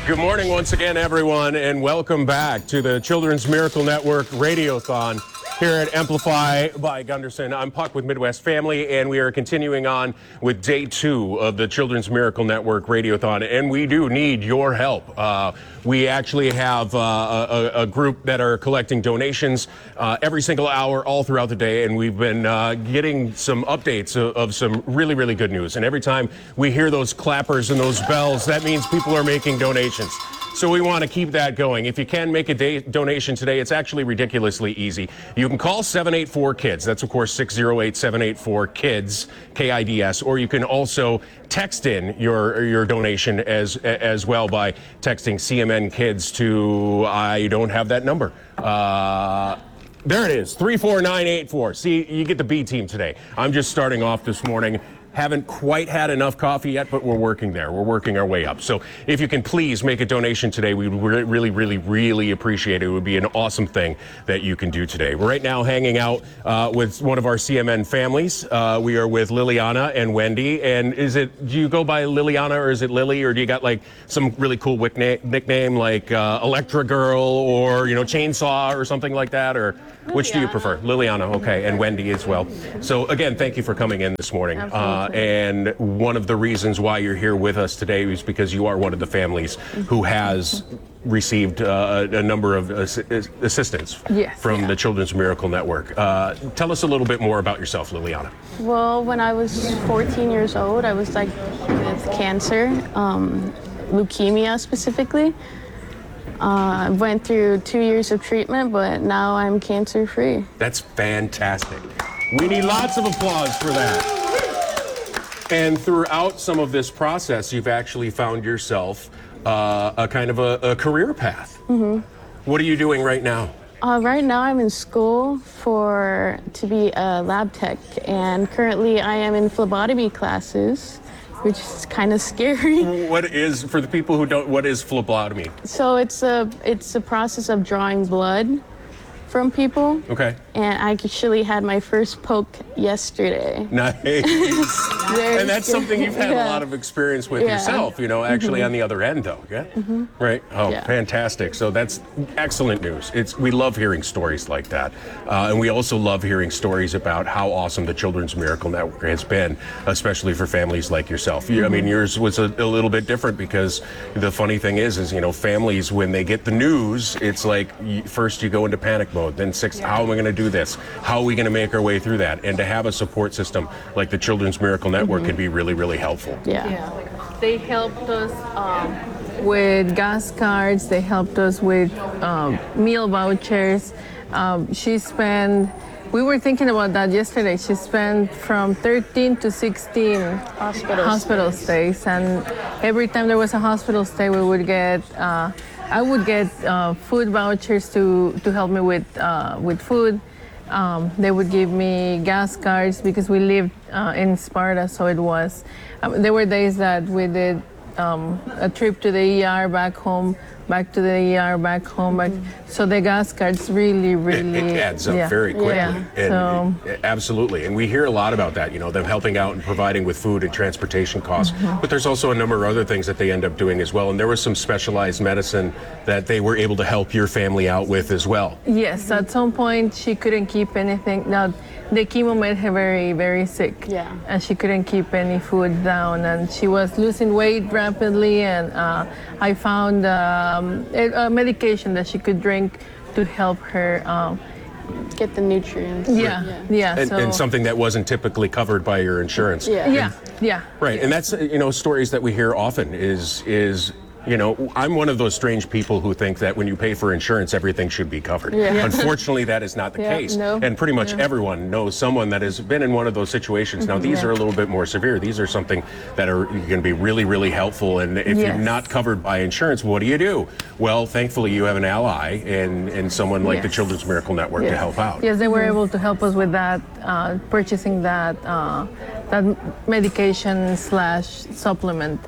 Good morning once again, everyone, and welcome back to the Children's Miracle Network Radiothon here at Amplify by Gunderson. I'm Puck with Midwest Family, and we are continuing on with day 2 of the Children's Miracle Network Radiothon, and we do need your help. We actually have a group that are collecting donations every single hour all throughout the day, and we've been getting some updates of some really, really good news. And every time we hear those clappers and those bells, that means people are making donations. So we want to keep that going. If you can make a donation today, it's actually ridiculously easy. You can call 784-KIDS. That's, of course, 608-784-KIDS, K-I-D-S. Or you can also text in your donation as well by texting CMN Kids to, I don't have that number. There it is, 34984. See, you get the B team today. I'm just starting off this morning. Haven't quite had enough coffee yet, but we're working there. We're working our way up. So if you can please make a donation today, we would really, really, really appreciate it. It would be an awesome thing that you can do today. We're right now hanging out with one of our CMN families. We are with Liliana and Wendy. And do you go by Liliana or is it Lily? Or do you got like some really cool nickname like Electra Girl or, Chainsaw or something like that? Or which do you prefer? Liliana, okay, and Wendy as well. So again, thank you for coming in this morning. And one of the reasons why you're here with us today is because you are one of the families who has received a number of assistance from the Children's Miracle Network. Tell us a little bit more about yourself, Liliana. Well, when I was 14 years old, I was diagnosed with cancer, leukemia specifically. I went through 2 years of treatment, but now I'm cancer-free. That's fantastic. We need lots of applause for that. And throughout some of this process, you've actually found yourself a kind of a career path. Mm-hmm. What are you doing right now? Right now I'm in school to be a lab tech, and currently I am in phlebotomy classes, which is kind of scary. For the people who don't, what is phlebotomy? So it's a process of drawing blood from people. Okay. And I actually had my first poke yesterday. Nice. And that's something you've had a lot of experience with yourself, actually on the other end though, yeah? Mm-hmm. Right? Oh, fantastic. So that's excellent news. We love hearing stories like that. And we also love hearing stories about how awesome the Children's Miracle Network has been, especially for families like yourself. I mean, yours was a little bit different because the funny thing is, families, when they get the news, it's like, first you go into panic mode. Then how am I going to do this? How are we going to make our way through that? And to have a support system like the Children's Miracle Network can be really, really helpful. Yeah. They helped us with gas cards. They helped us with meal vouchers. We were thinking about that yesterday. She spent from 13 to 16 hospital stays. And every time there was a hospital stay, we would get... I would get food vouchers to help me with food. They would give me gas cards because we lived in Sparta, so it was. There were days that we did a trip to the ER, back home, back to the ER, back home. So the gas cards really, really... It adds up very quickly. Yeah. And absolutely. And we hear a lot about that, them helping out and providing with food and transportation costs. But there's also a number of other things that they end up doing as well. And there was some specialized medicine that they were able to help your family out with as well. Yes. At some point, she couldn't keep anything. Now, the chemo made her very, very sick. Yeah. And she couldn't keep any food down. And she was losing weight rapidly. And I found a medication that she could drink to help her get the nutrients. And something that wasn't typically covered by your insurance. Right. And that's, stories that we hear often is I'm one of those strange people who think that when you pay for insurance, everything should be covered. Unfortunately, that is not the case. No. And pretty much everyone knows someone that has been in one of those situations. Now, these are a little bit more severe. These are something that are going to be really, really helpful. And if you're not covered by insurance, what do? Well, thankfully, you have an ally and someone like the Children's Miracle Network to help out. Yes, they were able to help us with that, purchasing that medication / supplement.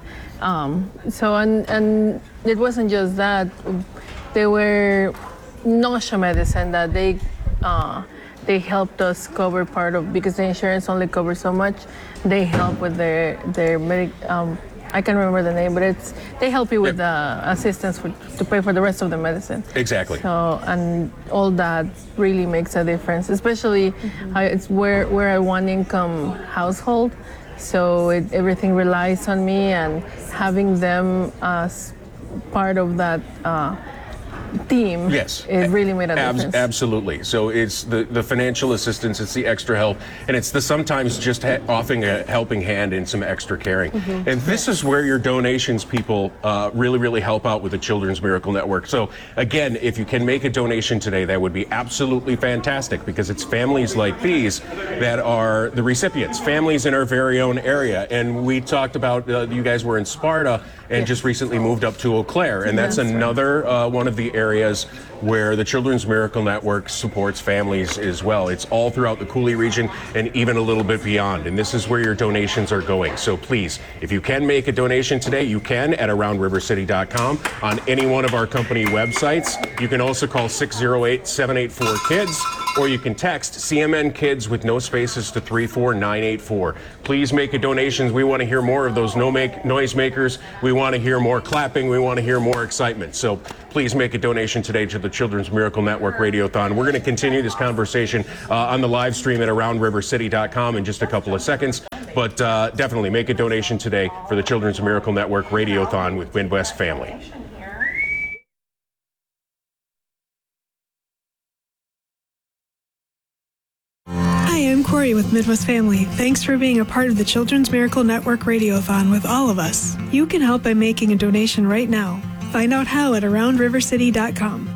And it wasn't just that. There were nausea medicine that they helped us cover part of, because the insurance only covers so much. They help with their I can't remember the name, but they help you with assistance to pay for the rest of the medicine. Exactly. So, and all that really makes a difference, especially it's we're a one-income household, so everything relies on me, and having them as part of that team, yes, it really made a difference. Absolutely. So it's the financial assistance, it's the extra help, and it's the sometimes just offering a helping hand and some extra caring. And this is where your donations, people, really help out with the Children's Miracle Network. So again, if you can make a donation today, that would be absolutely fantastic, because it's families like these that are the recipients, families in our very own area. And we talked about you guys were in Sparta and just recently moved up to Eau Claire, and that's another one of the areas where the Children's Miracle Network supports families as well. It's all throughout the Coulee region and even a little bit beyond, and this is where your donations are going. So please, if you can make a donation today, you can at AroundRiverCity.com, on any one of our company websites. You can also call 608-784-KIDS, or you can text CMN Kids with no spaces to 34984. Please make a donation. We want to hear more of those noise makers. We want to hear more clapping. We want to hear more excitement. So please make a donation today to the Children's Miracle Network Radiothon. We're going to continue this conversation on the live stream at AroundRiverCity.com in just a couple of seconds. But definitely make a donation today for the Children's Miracle Network Radiothon with Midwest Family. Hi, I'm Corey with Midwest Family. Thanks for being a part of the Children's Miracle Network Radiothon with all of us. You can help by making a donation right now. Find out how at AroundRiverCity.com.